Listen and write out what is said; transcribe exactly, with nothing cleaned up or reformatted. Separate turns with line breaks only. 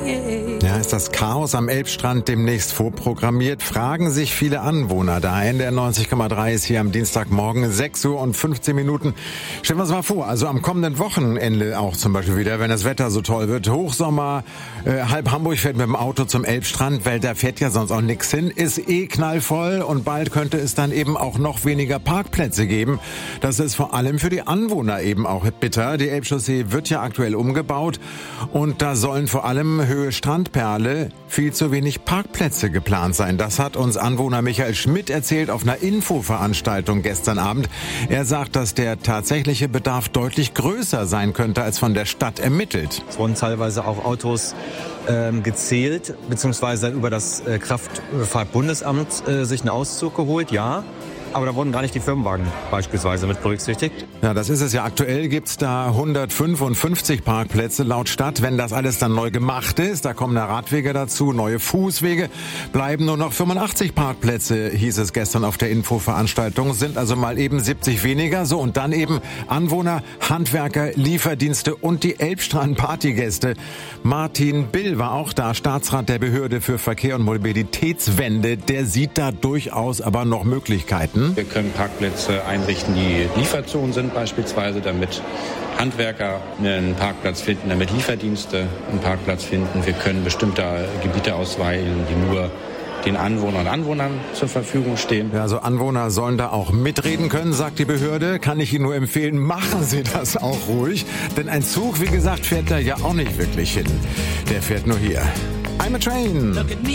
Ja, ist das Chaos am Elbstrand demnächst vorprogrammiert? Fragen sich viele Anwohner. Da N D R neunzig Komma drei ist hier am Dienstagmorgen sechs Uhr und fünfzehn Minuten. Stellen wir uns mal vor, also am kommenden Wochenende auch zum Beispiel wieder, wenn das Wetter so toll wird. Hochsommer, äh, halb Hamburg fährt mit dem Auto zum Elbstrand, weil da fährt ja sonst auch nichts hin. Ist eh knallvoll und bald könnte es dann eben auch noch weniger Parkplätze geben. Das ist vor allem für die Anwohner eben auch bitter. Die Elbchaussee wird ja aktuell umgebaut und da sollen vor allem Höhe Strandperle viel zu wenig Parkplätze geplant sein. Das hat uns Anwohner Michael Schmidt erzählt auf einer Infoveranstaltung gestern Abend. Er sagt, dass der tatsächliche Bedarf deutlich größer sein könnte als von der Stadt ermittelt.
Es wurden teilweise auch Autos ähm, gezählt, beziehungsweise über das äh, Kraftfahrtbundesamt äh, sich einen Auszug geholt, ja. Aber da wurden gar nicht die Firmenwagen beispielsweise mit berücksichtigt.
Ja, das ist es ja. Aktuell gibt's da hundertfünfundfünfzig Parkplätze laut Stadt. Wenn das alles dann neu gemacht ist, da kommen da Radwege dazu, neue Fußwege, bleiben nur noch fünfundachtzig Parkplätze, hieß es gestern auf der Infoveranstaltung. Sind also mal eben siebzig weniger. So, und dann eben Anwohner, Handwerker, Lieferdienste und die Elbstrand-Partygäste. Martin Bill war auch da, Staatsrat der Behörde für Verkehr und Mobilitätswende. Der sieht da durchaus aber noch Möglichkeiten.
Wir können Parkplätze einrichten, die Lieferzonen sind beispielsweise, damit Handwerker einen Parkplatz finden, damit Lieferdienste einen Parkplatz finden. Wir können bestimmte Gebiete auswählen, die nur den Anwohnern und Anwohnern zur Verfügung stehen.
Ja, also Anwohner sollen da auch mitreden können, sagt die Behörde. Kann ich Ihnen nur empfehlen, machen Sie das auch ruhig. Denn ein Zug, wie gesagt, fährt da ja auch nicht wirklich hin. Der fährt nur hier. I'm a Train.